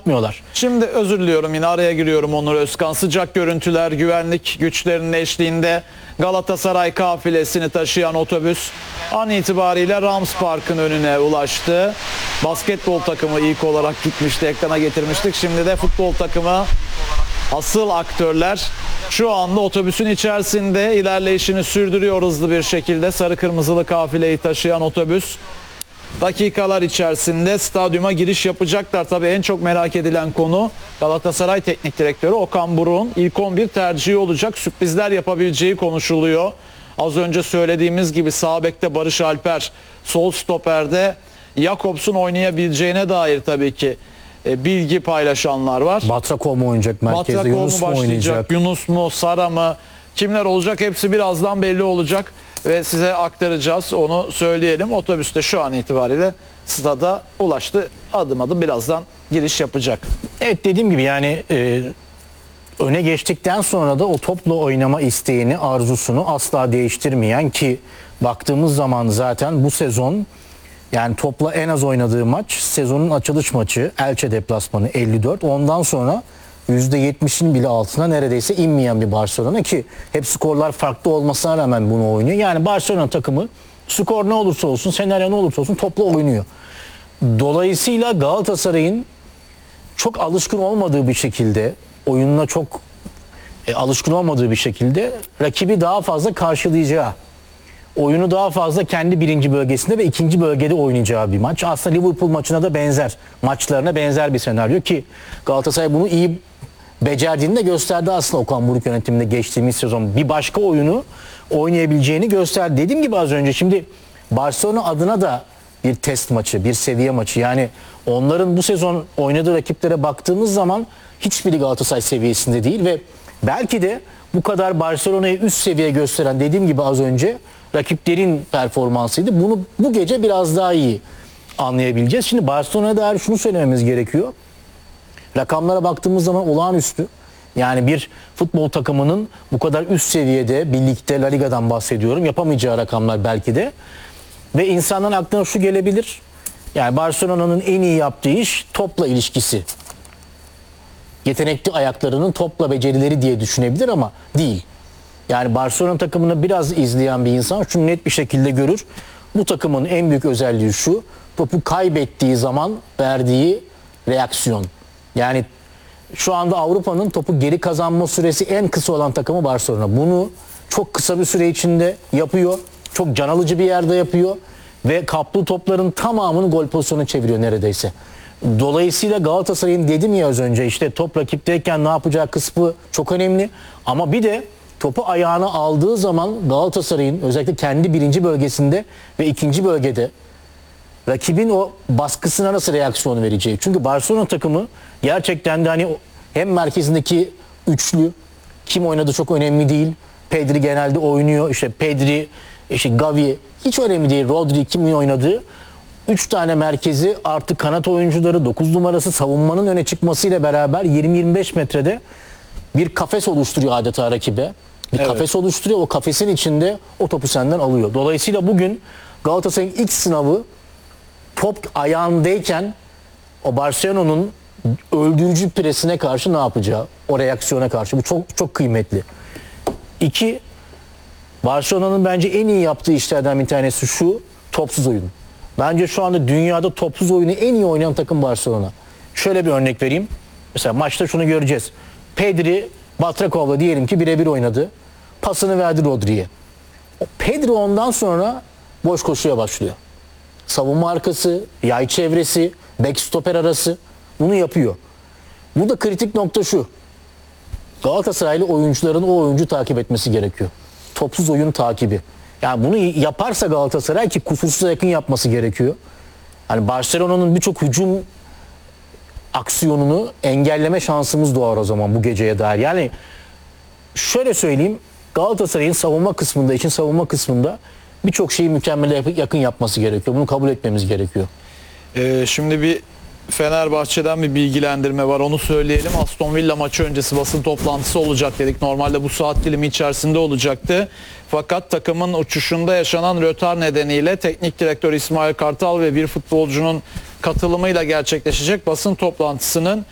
yapmıyorlar. Şimdi özür diliyorum, yine araya giriyorum Onur Özkan. Sıcak görüntüler, güvenlik güçlerinin eşliğinde Galatasaray kafilesini taşıyan otobüs an itibariyle Rams Park'ın önüne ulaştı. Basketbol takımı ilk olarak gitmişti, ekrana getirmiştik. Şimdi de futbol takımı, asıl aktörler şu anda otobüsün içerisinde ilerleyişini sürdürüyor hızlı bir şekilde. Sarı kırmızılı kafileyi taşıyan otobüs dakikalar içerisinde stadyuma giriş yapacaklar. Tabii en çok merak edilen konu Galatasaray Teknik Direktörü Okan Buruk'un ilk 11 tercihi olacak. Sürprizler yapabileceği konuşuluyor. Az önce söylediğimiz gibi sağ bekte Barış Alper, sol stoperde Jakobs'un oynayabileceğine dair tabii ki bilgi paylaşanlar var. Batrakow mu oynayacak merkezde, Batrakow Yunus mu başlayacak, oynayacak? Yunus mu, Sara mı, kimler olacak hepsi birazdan belli olacak ve size aktaracağız, onu söyleyelim. Otobüs de şu an itibariyle stada ulaştı, adım adım birazdan giriş yapacak. Evet, dediğim gibi yani öne geçtikten sonra da o topla oynama isteğini, arzusunu asla değiştirmeyen, ki baktığımız zaman zaten bu sezon yani topla en az oynadığı maç sezonun açılış maçı Elche deplasmanı 54. Ondan sonra %70'in bile altına neredeyse inmeyen bir Barcelona, ki hep skorlar farklı olmasına rağmen bunu oynuyor. Yani Barcelona takımı skor ne olursa olsun, senaryo ne olursa olsun topla oynuyor. Dolayısıyla Galatasaray'ın çok alışkın olmadığı bir şekilde, oyununa çok alışkın olmadığı bir şekilde rakibi daha fazla karşılayacağı, oyunu daha fazla kendi birinci bölgesinde ve ikinci bölgede oynayacağı bir maç. Aslında Liverpool maçına da benzer, maçlarına benzer bir senaryo, ki Galatasaray bunu iyi becerdiğini de gösterdi aslında Okan Buruk yönetiminde geçtiğimiz sezon. Bir başka oyunu oynayabileceğini gösterdi. Dediğim gibi az önce, şimdi Barcelona adına da bir test maçı, bir seviye maçı. Yani onların bu sezon oynadığı rakiplere baktığımız zaman hiçbiri Galatasaray seviyesinde değil ve belki de bu kadar Barcelona'yı üst seviye gösteren, dediğim gibi az önce, rakiplerin performansıydı. Bunu bu gece biraz daha iyi anlayabileceğiz. Şimdi Barcelona'ya dair şunu söylememiz gerekiyor. Rakamlara baktığımız zaman olağanüstü. Yani bir futbol takımının bu kadar üst seviyede, birlikte La Liga'dan bahsediyorum, yapamayacağı rakamlar belki de. Ve insanların aklına şu gelebilir. Yani Barcelona'nın en iyi yaptığı iş topla ilişkisi. Yetenekli ayaklarının topla becerileri diye düşünebilir ama değil. Yani Barcelona takımını biraz izleyen bir insan şunu net bir şekilde görür. Bu takımın en büyük özelliği şu: topu kaybettiği zaman verdiği reaksiyon. Yani şu anda Avrupa'nın topu geri kazanma süresi en kısa olan takımı Barcelona. Bunu çok kısa bir süre içinde yapıyor. Çok can alıcı bir yerde yapıyor. Ve kaplı topların tamamını gol pozisyonuna çeviriyor neredeyse. Dolayısıyla Galatasaray'ın, dedim ya az önce, işte top rakipteyken ne yapacağı kısmı çok önemli. Ama bir de topu ayağına aldığı zaman Galatasaray'ın özellikle kendi birinci bölgesinde ve ikinci bölgede rakibin o baskısına nasıl reaksiyon vereceği. Çünkü Barcelona takımı gerçekten de hani hem merkezindeki üçlü, kim oynadı çok önemli değil. Pedri genelde oynuyor. İşte Pedri, işte Gavi hiç önemli değil. Rodri kimin oynadığı. 3 tane merkezi artı kanat oyuncuları, 9 numarası, savunmanın öne çıkmasıyla beraber 20-25 metrede bir kafes oluşturuyor adeta rakibe. Bir kafes oluşturuyor. O kafesin içinde o topu senden alıyor. Dolayısıyla bugün Galatasaray'ın ilk sınavı top ayağındayken o Barcelona'nın öldürücü presine karşı ne yapacağı, o reaksiyona karşı. Bu çok çok kıymetli. 2, Barcelona'nın bence en iyi yaptığı işlerden bir tanesi şu: topsuz oyun. Bence şu anda dünyada topsuz oyunu en iyi oynayan takım Barcelona. Şöyle bir örnek vereyim. Mesela maçta şunu göreceğiz. Pedri Batrakow'la diyelim ki birebir oynadı. Pasını verdi Rodri'ye. Pedri ondan sonra boş koşuya başlıyor. Savunma arkası, yay çevresi, back stoper arası bunu yapıyor. Burada kritik nokta şu: Galatasaraylı oyuncuların o oyuncu takip etmesi gerekiyor. Topsuz oyun takibi. Yani bunu yaparsa Galatasaray, ki kusursuza yakın yapması gerekiyor. Hani Barcelona'nın birçok hücum aksiyonunu engelleme şansımız doğar o zaman bu geceye dair. Yani şöyle söyleyeyim, Galatasaray'ın savunma kısmında, için savunma kısmında birçok şeyi mükemmele yakın yapması gerekiyor. Bunu kabul etmemiz gerekiyor. Şimdi bir Fenerbahçe'den bir bilgilendirme var, onu söyleyelim. Aston Villa maçı öncesi basın toplantısı olacak dedik. Normalde bu saat dilimi içerisinde olacaktı. Fakat takımın uçuşunda yaşanan rötar nedeniyle teknik direktör İsmail Kartal ve bir futbolcunun katılımıyla gerçekleşecek basın toplantısının